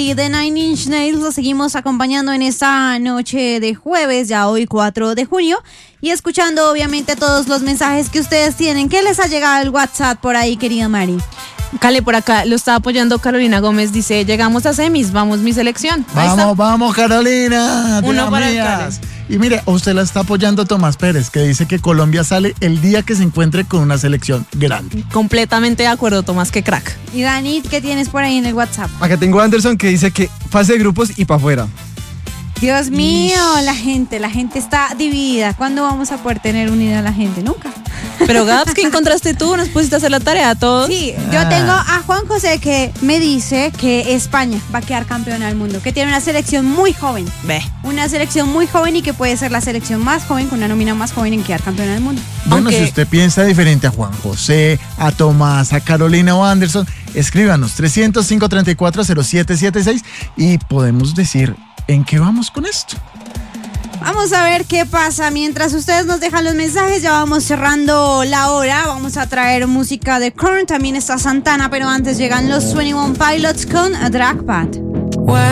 City de Nine Inch Nails. Lo seguimos acompañando en esta noche de jueves, ya hoy 4 de junio. Y escuchando obviamente todos los mensajes que ustedes tienen. ¿Qué les ha llegado al WhatsApp por ahí, querida Mari? Cale, por acá lo está apoyando Carolina Gómez, dice, llegamos a semis, vamos mi selección. Vamos Carolina, uno para el Cale. Y mire, usted la está apoyando Tomás Pérez, que dice que Colombia sale el día que se encuentre con una selección grande. Completamente de acuerdo, Tomás, qué crack. Y Dani, ¿qué tienes por ahí en el WhatsApp? Acá tengo a Anderson que dice que fase de grupos y para afuera. Dios mío, la gente está dividida. ¿Cuándo vamos a poder tener unida a la gente? Nunca. Pero Gabs, ¿qué encontraste tú? ¿Nos pusiste a hacer la tarea a todos? Sí, yo tengo a Juan José que me dice que España va a quedar campeona del mundo, que tiene una selección muy joven. Una selección muy joven y que puede ser la selección más joven, con una nómina más joven en quedar campeona del mundo. Bueno, si usted piensa diferente a Juan José, a Tomás, a Carolina o a Anderson, escríbanos 300-534-0776 y podemos decir en qué vamos con esto. Vamos a ver qué pasa. Mientras ustedes nos dejan los mensajes, ya vamos cerrando la hora. Vamos a traer música de Korn, también está Santana, pero antes llegan los 21 Pilots con Drag Pad.